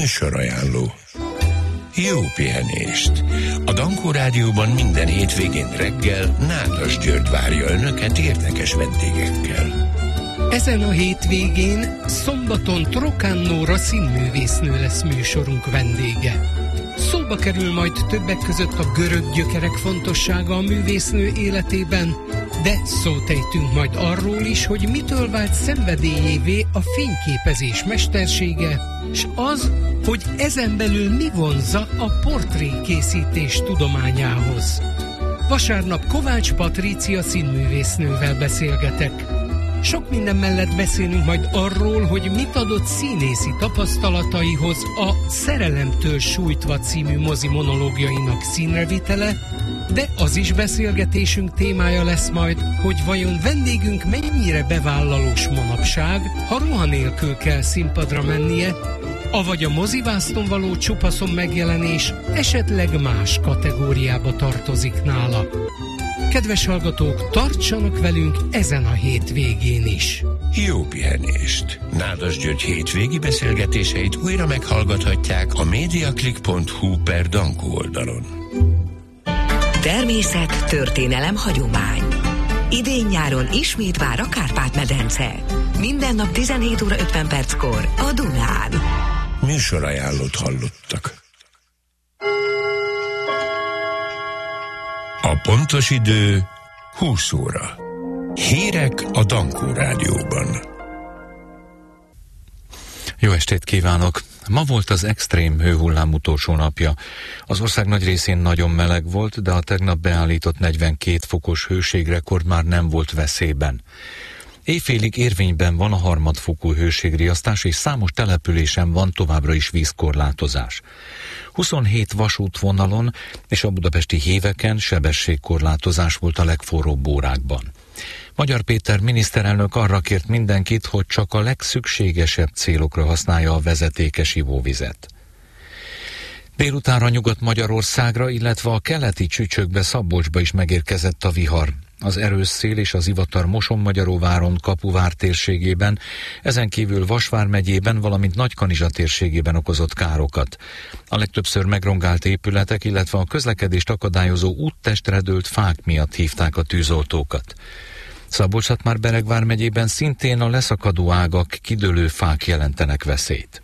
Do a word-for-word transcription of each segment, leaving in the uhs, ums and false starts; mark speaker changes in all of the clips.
Speaker 1: Műsorajánló. Jó pihenést! A Dankó Rádióban minden hétvégén reggel Nádas György várja önöket érdekes vendégekkel.
Speaker 2: Ezen a hétvégén szombaton Trokán Nóra színművésznő lesz műsorunk vendége. Szóba kerül majd többek között a görög gyökerek fontossága a művésznő életében, de szót ejtünk majd arról is, hogy mitől vált szenvedélyévé a fényképezés mestersége, s az, hogy ezen belül mi vonzza a portrékészítés tudományához. Vasárnap Kovács Patrícia színművésznővel beszélgetek. Sok minden mellett beszélünk majd arról, hogy mit adott színészi tapasztalataihoz a Szerelemtől sújtva című mozi monológiainak színrevitele, de az is beszélgetésünk témája lesz majd, hogy vajon vendégünk mennyire bevállalós manapság, ha ruha nélkül kell színpadra mennie, avagy a mozivászton való csupaszon megjelenés esetleg más kategóriába tartozik nála. Kedves hallgatók, tartsanak velünk ezen a hétvégén is.
Speaker 1: Jó pihenést! Nádas György hétvégi beszélgetéseit újra meghallgathatják a mediaclick pont hu per Dankó oldalon.
Speaker 3: Természet, történelem, hagyomány. Idén-nyáron ismét vár a Kárpát-medence. Minden nap tizenhét óra ötven perckor a Dunán.
Speaker 1: Műsorajánlót hallottak. A pontos idő húsz óra. Hírek a Dankó Rádióban.
Speaker 4: Jó estét kívánok! Ma volt az extrém hőhullám utolsó napja. Az ország nagy részén nagyon meleg volt, de a tegnap beállított negyvenkét fokos hőségrekord már nem volt veszélyben. Éjfélig érvényben van a harmadfokú hőségriasztás, és számos településen van továbbra is vízkorlátozás. huszonhét vasútvonalon és a budapesti héveken sebességkorlátozás volt a legforróbb órákban. Magyar Péter miniszterelnök arra kért mindenkit, hogy csak a legszükségesebb célokra használja a vezetékes ivóvizet. Délutánra Nyugat-Magyarországra, illetve a keleti Csücsökbe, Szabolcsba is megérkezett a vihar. Az erős szél és az ivatar Mosonmagyaróváron, Kapuvár térségében, ezen kívül Vas vármegyében, valamint Nagykanizsa térségében okozott károkat. A legtöbbször megrongált épületek, illetve a közlekedést akadályozó úttestre dőlt fák miatt hívták a tűzoltókat. Szabolcs-Szatmár-Bereg vármegyében szintén a leszakadó ágak, kidőlő fák jelentenek veszélyt.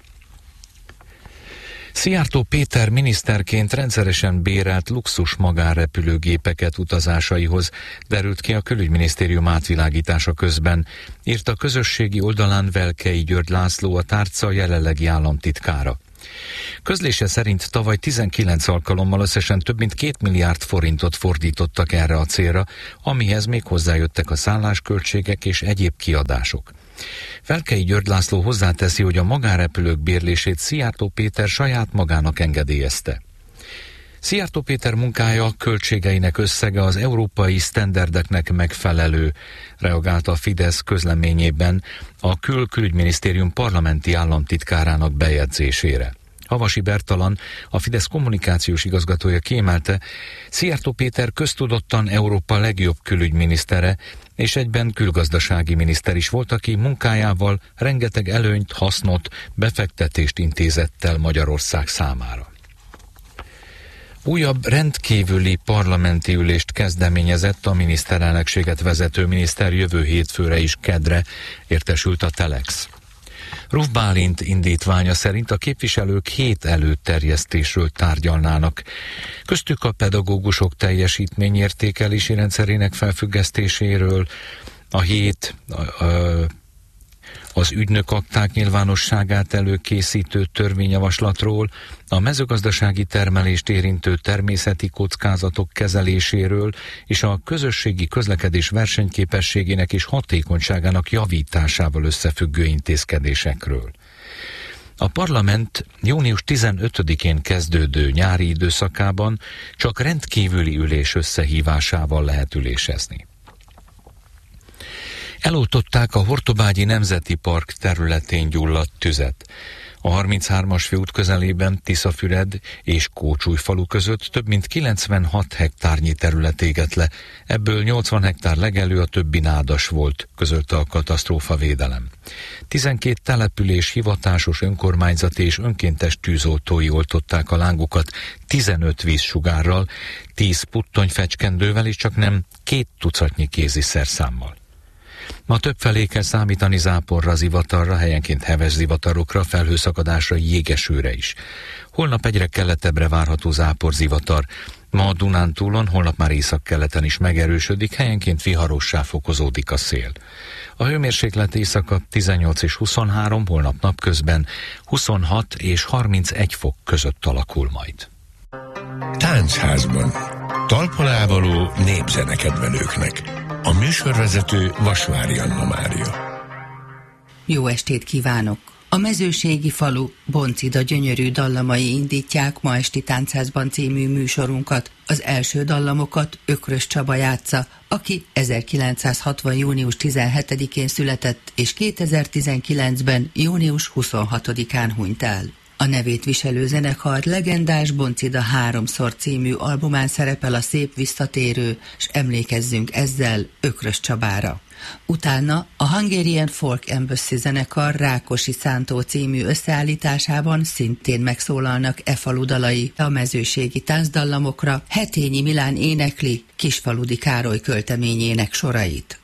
Speaker 4: Szijjártó Péter miniszterként rendszeresen bérelt luxus magánrepülőgépeket utazásaihoz, derült ki a Külügyminisztérium átvilágítása közben, írt a közösségi oldalán Velkei György László, a tárca jelenlegi államtitkára. Közlése szerint tavaly tizenkilenc alkalommal összesen több mint két milliárd forintot fordítottak erre a célra, amihez még hozzájöttek a szállásköltségek és egyéb kiadások. Velkei György László hozzáteszi, hogy a magánrepülők bérlését Szijjártó Péter saját magának engedélyezte. Szijjártó Péter munkája költségeinek összege az európai sztenderdeknek megfelelő, reagált a Fidesz közleményében a Kül- Külügyminisztérium parlamenti államtitkárának bejegyzésére. Havasi Bertalan, a Fidesz kommunikációs igazgatója kiemelte, Szijjártó Péter köztudottan Európa legjobb külügyminisztere, és egyben külgazdasági miniszter is volt, aki munkájával rengeteg előnyt, hasznot, befektetést intézett el Magyarország számára. Újabb rendkívüli parlamenti ülést kezdeményezett a miniszterelnökséget vezető miniszter jövő hétfőre is kedre, értesült a Telex. Ruf Bálint indítványa szerint a képviselők hét előterjesztésről tárgyalnának. Köztük a pedagógusok teljesítményértékelési rendszerének felfüggesztéséről, a hét a, a, az ügynökakták nyilvánosságát előkészítő törvényjavaslatról, a mezőgazdasági termelést érintő természeti kockázatok kezeléséről és a közösségi közlekedés versenyképességének és hatékonyságának javításával összefüggő intézkedésekről. A parlament június tizenötödikén kezdődő nyári időszakában csak rendkívüli ülés összehívásával lehet ülésezni. Eloltották a Hortobágyi Nemzeti Park területén gyulladt tüzet. A harminchármas főút közelében Tiszafüred és Kócsújfalu között több mint kilencvenhat hektárnyi terület égett le, ebből nyolcvan hektár legelő, a többi nádas volt, közölte a katasztrófavédelem. tizenkét település, hivatásos, önkormányzati és önkéntes tűzoltói oltották a lángokat tizenöt vízsugárral, tíz puttonyfecskendővel és csak nem két tucatnyi kézi szerszámmal. Ma többfelé kell számítani záporra, zivatarra, helyenként heves zivatarokra, felhőszakadásra, jégesőre is. Holnap egyre keletebbre várható záporzivatar. Ma a Dunántúlon, holnap már északkeleten is megerősödik, helyenként viharossá fokozódik a szél. A hőmérséklet éjszaka tizennyolc és huszonhárom, holnap napközben huszonhat és harmincegy fok között alakul majd.
Speaker 1: Táncházban. Talpalávaló népzenekedvelőknek. A műsorvezető Vasvári Anna Mária.
Speaker 5: Jó estét kívánok! A mezőségi falu Boncida gyönyörű dallamai indítják ma esti Táncházban című műsorunkat. Az első dallamokat Ökrös Csaba játsza, aki ezerkilencszázhatvan. június tizenhetedikén született, és kétezer-tizenkilencben. június huszonhatodikán hunyt el. A nevét viselő zenekar legendás Boncida háromszor című albumán szerepel a Szép visszatérő, s emlékezzünk ezzel Ökrös Csabára. Utána a Hungarian Folk Embassy zenekar Rákosi Szántó című összeállításában szintén megszólalnak e falu dalai, a mezőségi táncdallamokra Hetényi Milán énekli Kisfaludi Károly költeményének sorait.